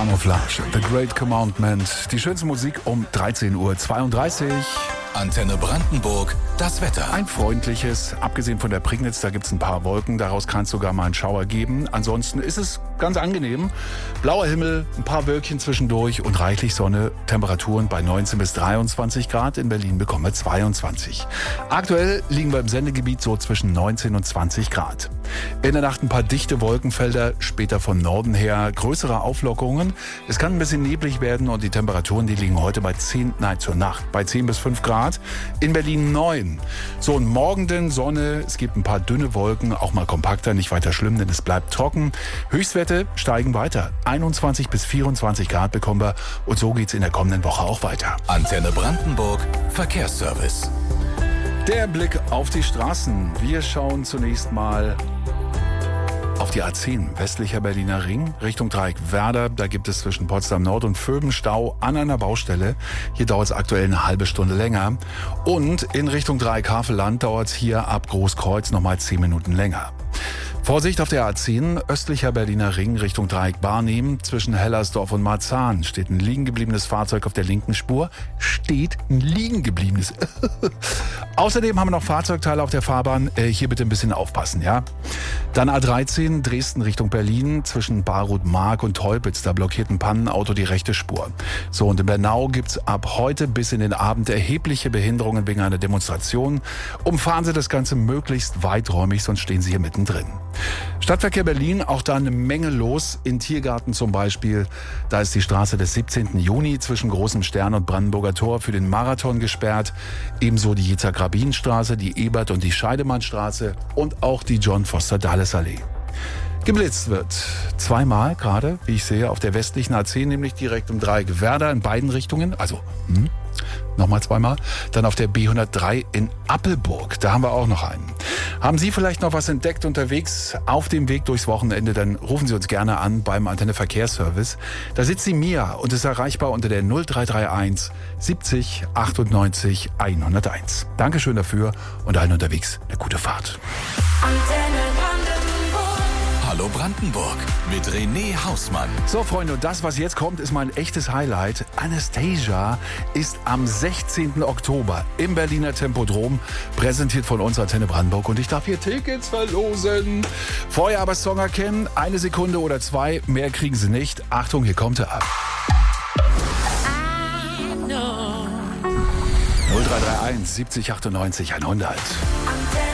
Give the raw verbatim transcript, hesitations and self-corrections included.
Camouflage, The Great Commandment. Die schönste Musik um dreizehn Uhr zweiunddreißig. Antenne Brandenburg, das Wetter. Ein freundliches, abgesehen von der Prignitz, da gibt's ein paar Wolken, daraus kann es sogar mal einen Schauer geben. Ansonsten ist es ganz angenehm. Blauer Himmel, ein paar Wölkchen zwischendurch und reichlich Sonne. Temperaturen bei neunzehn bis dreiundzwanzig Grad. In Berlin bekommen wir zweiundzwanzig. Aktuell liegen wir im Sendegebiet so zwischen neunzehn und zwanzig Grad. In der Nacht ein paar dichte Wolkenfelder, später von Norden her größere Auflockerungen. Es kann ein bisschen neblig werden und die Temperaturen, die liegen heute bei zehn, nein, zur Nacht, bei zehn bis fünf Grad. In Berlin neun. So, und morgen denn Sonne, es gibt ein paar dünne Wolken, auch mal kompakter, nicht weiter schlimm, denn es bleibt trocken. Höchstwerte steigen weiter. einundzwanzig bis vierundzwanzig Grad bekommen wir und so geht's in der kommenden Woche auch weiter. Antenne Brandenburg, Verkehrsservice. Der Blick auf die Straßen. Wir schauen zunächst mal auf die A zehn, westlicher Berliner Ring, Richtung Dreieck Werder. Da gibt es zwischen Potsdam Nord und Vöben Stau an einer Baustelle. Hier dauert es aktuell eine halbe Stunde länger. Und in Richtung Dreieck Havelland dauert es hier ab Großkreuz nochmal zehn Minuten länger. Vorsicht auf der A zehn, östlicher Berliner Ring Richtung Dreieck Barnim. Zwischen Hellersdorf und Marzahn steht ein liegen gebliebenes Fahrzeug auf der linken Spur. Steht ein liegen gebliebenes. Außerdem haben wir noch Fahrzeugteile auf der Fahrbahn. Äh, hier bitte ein bisschen aufpassen, ja? Dann A dreizehn, Dresden Richtung Berlin. Zwischen Baruth-Mark und Teupitz, da blockiert ein Pannenauto die rechte Spur. So, und in Bernau gibt's ab heute bis in den Abend erhebliche Behinderungen wegen einer Demonstration. Umfahren Sie das Ganze möglichst weiträumig, sonst stehen Sie hier mittendrin. Stadtverkehr Berlin, auch da eine Menge los. In Tiergarten zum Beispiel. Da ist die Straße des siebzehnten Juni zwischen Großem Stern und Brandenburger Tor für den Marathon gesperrt. Ebenso die Yitzhak-Rabin-Straße, die Ebert- und die Scheidemannstraße und auch die John-Foster-Dulles-Allee. Geblitzt wird zweimal gerade, wie ich sehe, auf der westlichen A zehn, nämlich direkt um Dreieck Werder in beiden Richtungen. Also, hm, nochmal zweimal. Dann auf der B hundertdrei in Appelburg. Da haben wir auch noch einen. Haben Sie vielleicht noch was entdeckt unterwegs auf dem Weg durchs Wochenende, dann rufen Sie uns gerne an beim Antenne Verkehrsservice. Da sitzt die Mia und ist erreichbar unter der null drei drei eins siebzig achtundneunzig hunderteins. Dankeschön dafür und allen unterwegs eine gute Fahrt. Antenne Brandenburg. Hallo Brandenburg mit René Hausmann. So, Freunde, und das, was jetzt kommt, ist mein echtes Highlight. Anastasia ist am sechzehnten Oktober im Berliner Tempodrom, präsentiert von uns Antenne Brandenburg. Und ich darf hier Tickets verlosen. Vorher aber Song erkennen, eine Sekunde oder zwei, mehr kriegen Sie nicht. Achtung, hier kommt er ab. null drei drei eins siebzig achtundneunzig hundert.